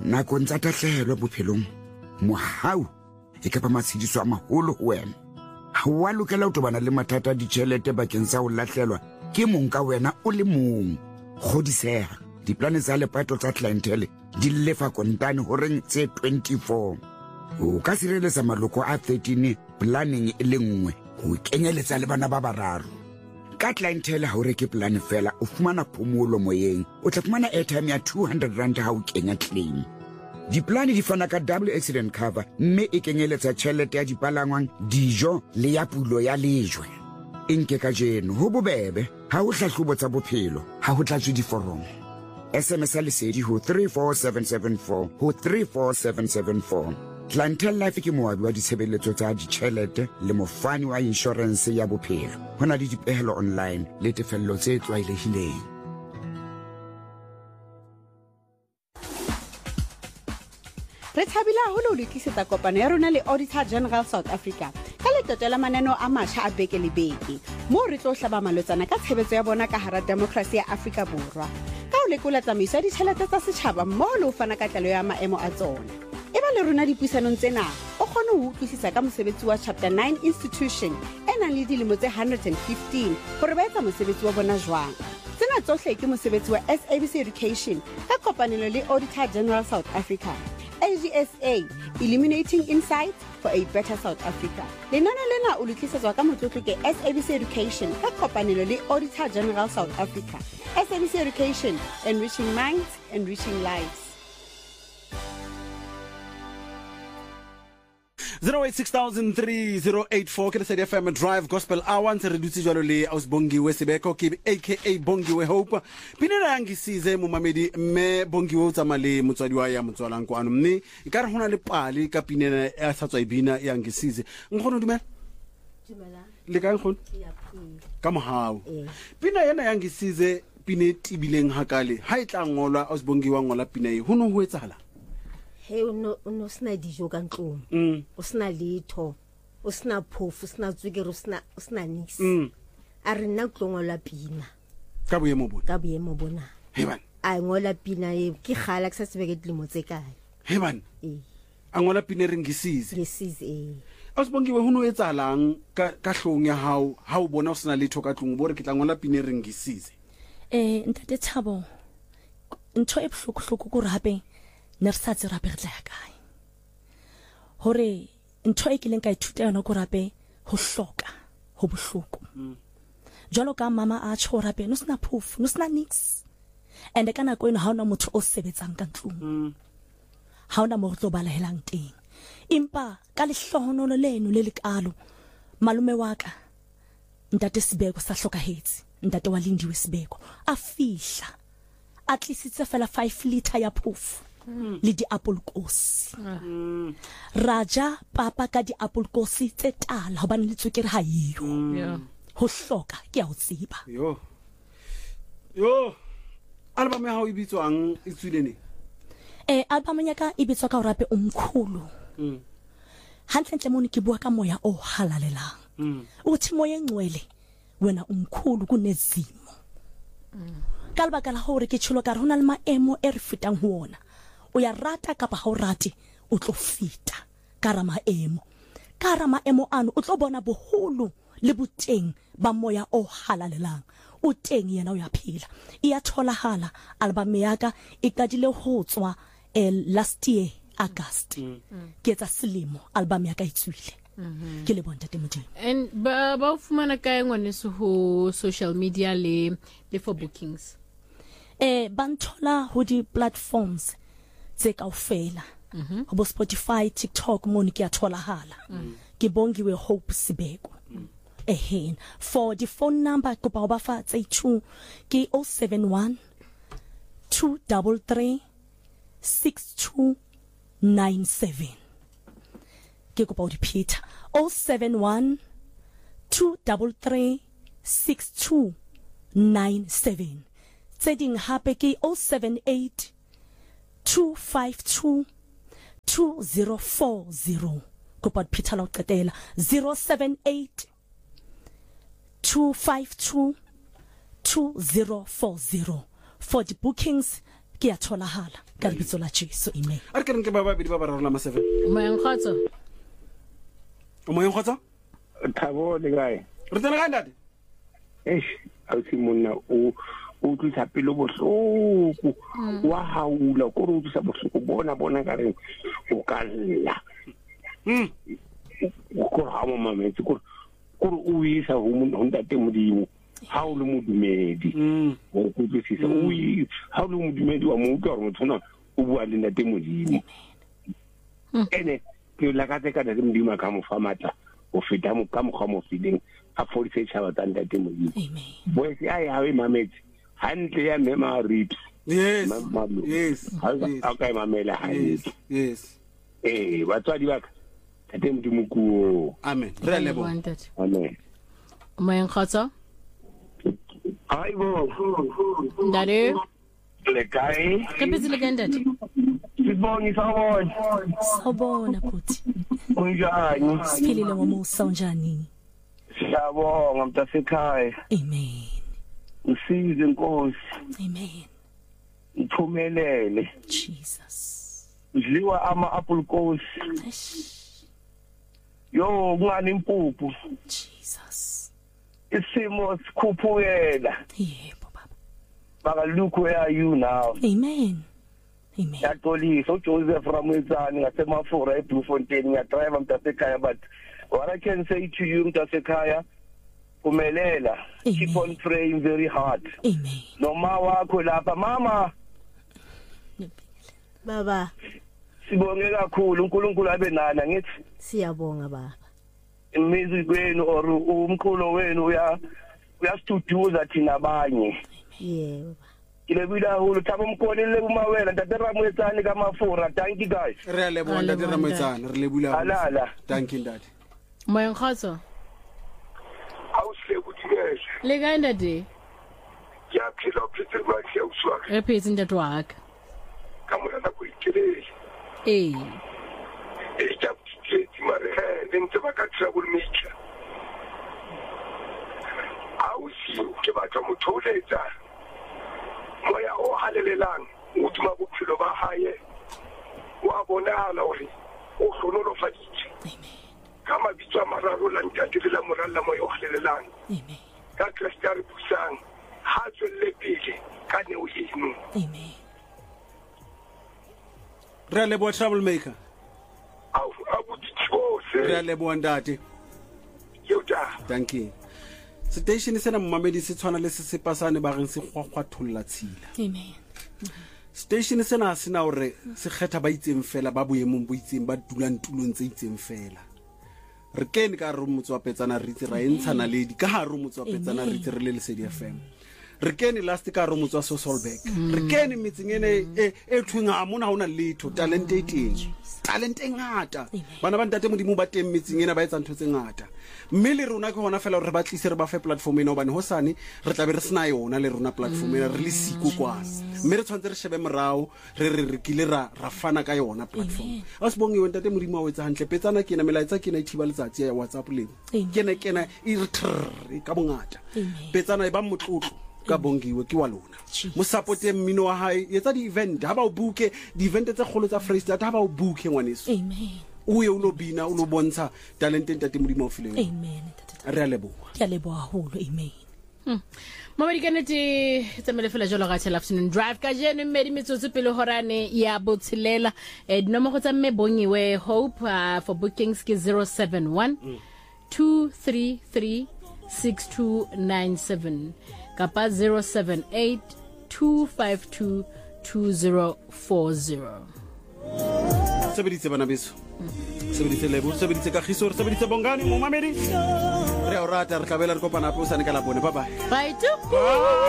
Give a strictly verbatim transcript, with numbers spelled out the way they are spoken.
nakong tsa tahlehelo bophelong mohau e ka ba matshidiso a maholo ho wena. Ha wa lokela ho tobana le mathata a ditjhelete bakeng sa ho lahlelwa ke mong ka wena o le mong. Kgodiseha, diplane tsa lepato tsa clientele di lefa kontane ho reng tse twenty-four. O ka sireletsa maloko a thirteen planning e le nngwe ho kenyeletsa le bana ba bararo. Ka clientele ha o reke plan fela o fumana phomolo moyeng, o tla fumana airtime ya two hundred rand ha o kenya claim. Diplane di fana ka double accident cover mme e kenyeletsa tjhelete ya dipalangwang, dijo le ya pulo ya lejwe. Inke ka jeno ho bobebe ha o hlahlobo tsa bophelo ha ho tlatswe diforomo. S M S lesedi ho three four seven seven four ho three four seven seven four. Clientele Life ke moabi wa ditshebeletso tsa ditjhelete le mofani wa insurance ya bophelo. Hona le dipehelo online le tefello tse tlwaelehileng. Re thabile haholo ho lokisetsa kopano ya rona le Auditor General South Africa ka letoto la mananeo a matjha a beke le beke moo re tlo hlaba malotsana ka tshebetso ya bona ka hara demokrasi ya Afrika Borwa ka ho lekola tsamaiso ya ditjhelete tsa setjhaba mmoho le ho fana ka tlalo ya maemo a tsona. E ba le rona dipuisanong tsena o kgone ho utlwisisa ka mosebetsi wa Chapter nine Institution e nang le dilemo tse one hundred fifteen hore ba etsa mosebetsi wa bona jwang. Tsena tsohle ke mosebetsi wa S A B C Education ka kopanelo le Auditor General South Africa. A G S A, Eliminating Insight for a Better South Africa. Lenano lena o lokisetswa ka motlotlo ke S A B C Education ka kopanelo le Auditor General South Africa. S A B C Education, enriching minds, enriching lives. zero eight six thousand three zero eight four ke Lesedi F M Drive Gospel Hour ntse re dutse jwalo le Ausbongiwe Sebeko ke aka Bongiwe Hope. Pinela yangisize mumamedi mme Bongiwe o tsamale motswadi wa ya motswalang kwano mme ikare hona le pali ka pinela ya satswa ibina yangisize. Nkgono dumela? Dumela. Le ka nkgono? Ya phela. Ka mohao. Eh. Pina yena yangisize pine tibileng hakale. Ha itla ngolwa Ausbongiwe ngola pina e ho no ho etsahala? He no no sna dijo ka ntlong. Mm. O sna letho. O sna phofu, sna tswekere, o sna o sna nix. Mm. A re nna tlongola pina. Ka boemo bona. Ka boemo bona. He bana. A ngola pina e ke gala ke sa tsebeke dilemo tse kae. He bana. Eh. A ngola pina re ngisize. Ngisize eh. Ausbongiwe ho no etsalang ka ka hlong ya hao ha o bona o sna letho ka tlong bore ke tla ngola pina re ngisize. Eh ntate Thabo. Ntho e bohloko-hloko go rape ne re sa tsira be re tla ya kae hore ntho e ke leng ka ithuta yona go rape ho hloka ho bohloko jalo ka mama a tshora rape no sna phofu no sna nix and kana go eno ha ona motho o sebetsang ka ntlong ha ona mo re tlo balahelang teng impa ka le hlohonolo leno le lekalo malume wa ka ntate Sebeko sa hlokahetse ntate wa Lindiwe Sebeko a fihla a tlisitse fela five liter ya phofu le di apple kosi mm. Raja papa ka di apple kosi tse tala hobane le tswekere ha iyo yeah. Ho hloka ke a o tsiba yo yo album ya hao e bitswang e tswilene eh album ya ka e bitswa ka o rape omkhulu mm. Hantle mone ke bua ka moya o halalelang mm. Uthi moya engcwele wena omkhulu kunezimo mm. Kalba kala hore ke tshilo ka rona le maemo e re fetang ho ona o ya rata kapa ha o rate o tlo fita ka maemo ka maemo ano o tlo bona boholo le boteng ba moya o halalelang o teng yena o ya phela e ya tholahala album ya ka e kadile ho tswa el last year August ke tsa selemo album ya ka e tswile ke le bontate Modimo and ba ba fumana kae ngwane se ho social media le le for bookings eh banthola ho di platforms tse kaofela mhm ho Spotify TikTok moni ke a tholahala ke Bongiwe Hope Sebeko ehin for the phone number ko ba ba fa tse two ke oh seven one two three three six two nine seven ke ko ba di Peter oh seven one two three three six two nine seven tse ding hape ke oh seven eight two five two two zero four zero kopa Peter la qetela zero seven eight two five two two zero four zero for the bookings ke ya tholagala ka lebitso la Jesu amen a re ke reng ke ba babedi ba ba raro la ma seven moyeng kgotso o moyeng kgotsa Thabo le kae re tsena kae ntate eish a se monna o o tlisa pelo bohloko wa haula ko re o tlisa bohloko bona bona ka reng o ka lla mm ko ha mo mametsi ko ko o isa ho mo ntate modimo ha o le modumedi mm o go tsisa o i ha o le modumedi wa mo utlwa re mo tsona o bua le ntate modimo ene ke la ka teka le modimo ka mo fa matla o feta mo ka mo ga mo feeling a forty chaba tanda te modimo amen boys ai ha we mametsi hantle ya mema rips yes Ma- ma- yes ha yes. ka ka mamela ha yes yes eh batswadi baka tate modimo kuo amen re a leboha amen moyeng kgotso aibo ndare le kae re phetse le kae ntate sibongi sawona sawubona bhuti unjani siphilile ngomusa unjani siyabonga mntasekhaya amen usize inkosi amen uphumelele Jesus udliwa ama apple coast Eish, yo kungani impuphu Jesus isimo sikhuphukela yebo baba baka look where are you now amen amen yatolisa uJoseph Ramwezani ngasemafura eBluefontein ngiyadrive mntasekhaya but what I can say to you mntasekhaya kumelela keep on praying very hard amen noma wakho lapha mama baba sibonge kakhulu uNkulunkulu abe nana ngithi siyabonga baba imizi kwenu or umqulo wenu uya uyasiduduza thina abanye yebo kilebile hulu thaba umkolele umawela ntate Ramwezani kamafura thank you guys re a leboha ntate Ramwetsana re lebula alala thank you ntate moyeng kgotso awuhle kuthiyeshe le kae ntate ya philo phetse ba ke uswa re phetse ntate wa ka ka mona na go ikelele ee e ja phetse mare he ntse ba ka tsaya go mmitla awusi ke batla motholetsa moya o halelelang o tuma bophelo ba hae wa bonala hore o hlonolofaditse amen kama bitwa mararo la ntate la moralla moya o halelelang amen ka Kristo re busang ha tswelle pele ka ne o yeno amen re a leboha troublemaker au abutitose re a leboha ntate yota thank you station sena mmamedi se tshwana le se sepasane ba reng se gwaggwatholla tshila amen station sena se na hore se kgetha ba itseng fela ba boemong bo itseng ba dulang tulong tse itseng fela re kene ka re motso wa petsana re itse ra entshana ledi ka ha re motso wa petsana re itse re le Lesedi F M re kene last ka re motso wa Sosolberg re kene metseng ene e e thwinga amona ha ona letho talent e teng talent e ngata bana ba ntate modimo ba teng metseng ena ba etsa ntho tse ngata mme le rona ke hona fela re ba tlise re ba fe platform ena hobane ho sane re tla be re sena yona le rona platform ena re le siko kwana mme re tshwantse re shebe morao re re re kile ra ra fana ka yona platform a se bongiwe ntate modimo wa etsa hantle petsana ke na melaetsa ke na ithiba letsatsi ya WhatsApp le ke ne ke na e re trrr ka bongata petsana e ba motlotlo ka bongiwe ke wa lona mo supporte mmino wa hae etsa di event ha ba o buke di event tse kgolo tsa Freestyle ha ba o buke ngwaneso amen o ye o lo bina o lo bontsha talent ntate modimo o fileng amen re a leboha ke a leboha haholo amen Mama dikanete tsamele fela jolo ga tshela afternoon drive ka jeno mme di metsotso pele horane ya botshelela eh dinoma go tsa mme bongiwe Hope uh, for bookings ke zero seven one two three three six two nine seven kapa zero seven eight two five two two zero four zero sebeditse bana beso sebeditse lebo sebeditse ka khiso sebeditse bongani mo mamedi re a o rata re tlabela re kopana hape o sane ka la bone bye bye bye tu